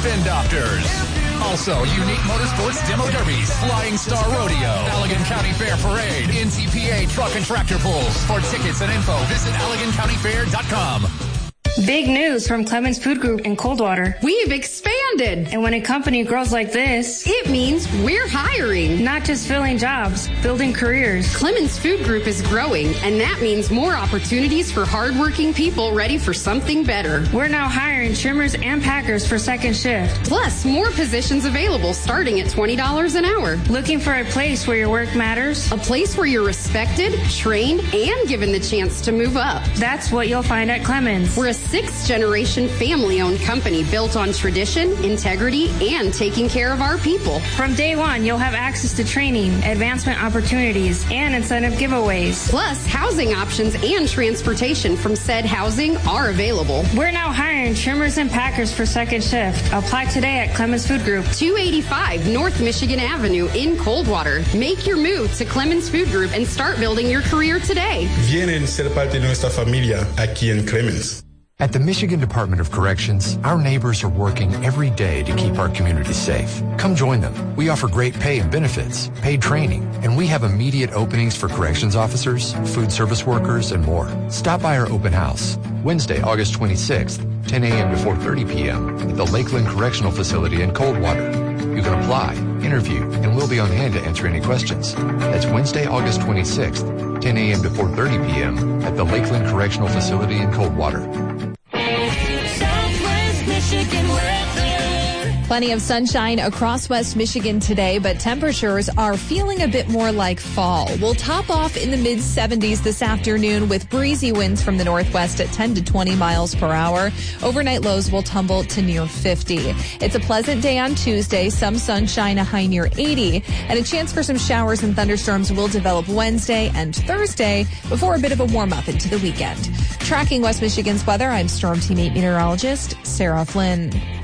spin doctors. Also, unique motorsports demo derbies, Flying Star Rodeo, Allegan County Fair Parade, NCPA truck and tractor pulls. For tickets and info, visit AlleganCountyFair.com. Big news from Clemens Food Group in Coldwater. We've expanded. And when a company grows like this, it means we're hiring. Not just filling jobs, building careers. Clemens Food Group is growing, and that means more opportunities for hardworking people ready for something better. We're now hiring trimmers and packers for second shift. Plus, more positions available starting at $20 an hour. Looking for a place where your work matters? A place where you're respected, trained, and given the chance to move up. That's what you'll find at Clemens. We're a sixth-generation family-owned company built on tradition, integrity, and taking care of our people. From day one, you'll have access to training, advancement opportunities, and incentive giveaways. Plus, housing options and transportation from said housing are available. We're now hiring trimmers and packers for second shift. Apply today at Clemens Food Group. 285 North Michigan Avenue in Coldwater. Make your move to Clemens Food Group and start building your career today. Vienen ser parte de nuestra familia aquí en Clemens. At the Michigan Department of Corrections, our neighbors are working every day to keep our communities safe. Come join them. We offer great pay and benefits, paid training, and we have immediate openings for corrections officers, food service workers, and more. Stop by our open house, Wednesday, August 26th, 10 a.m. to 4:30 p.m. at the Lakeland Correctional Facility in Coldwater. You can apply, interview, and we'll be on hand to answer any questions. That's Wednesday, August 26th, 10 a.m. to 4:30 p.m. at the Lakeland Correctional Facility in Coldwater. Plenty of sunshine across West Michigan today, but temperatures are feeling a bit more like fall. We'll top off in the mid-70s this afternoon with breezy winds from the northwest at 10 to 20 miles per hour. Overnight lows will tumble to near 50. It's a pleasant day on Tuesday, some sunshine, a high near 80, and a chance for some showers and thunderstorms will develop Wednesday and Thursday before a bit of a warm-up into the weekend. Tracking West Michigan's weather, I'm Storm Team 8 meteorologist Sarah Flynn.